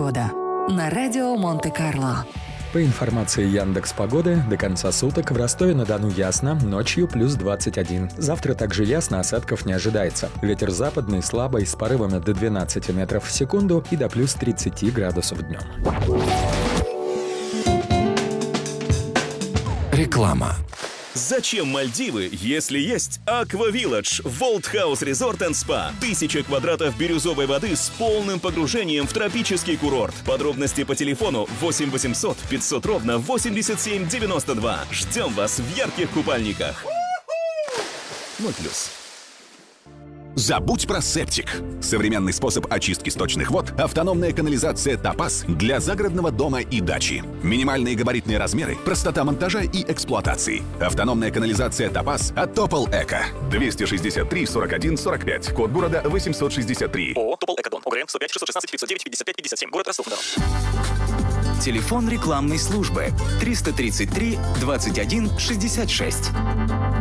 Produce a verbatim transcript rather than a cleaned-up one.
Погода на радио Монте-Карло. По информации Яндекс.Погоды, до конца суток в Ростове-на-Дону ясно, ночью плюс двадцать один. Завтра также ясно, осадков не ожидается. Ветер западный слабый с порывами до двенадцати метров в секунду и до плюс тридцати градусов днем. Реклама. Зачем Мальдивы, если есть Aqua Village, World House Resort and Spa? Тысяча квадратов бирюзовой воды с полным погружением в тропический курорт. Подробности по телефону восемь восемьсот пятьсот ровно восемьдесят семь девяносто два. Ждем вас в ярких купальниках. ноль плюс. Забудь про септик. Современный способ очистки сточных вод – автономная канализация «Топаз» для загородного дома и дачи. Минимальные габаритные размеры, простота монтажа и эксплуатации. Автономная канализация «Топаз» от Топол Эко. двести шестьдесят три сорок один сорок пять. Код города восемьсот шестьдесят три. ООО «Топол Экодом». ОГРН сто пять шестьсот шестнадцать пятьсот девять пятьдесят пять пятьдесят семь. Город Ростов-на-Дону. Телефон рекламной службы триста тридцать три двадцать один шестьдесят шесть.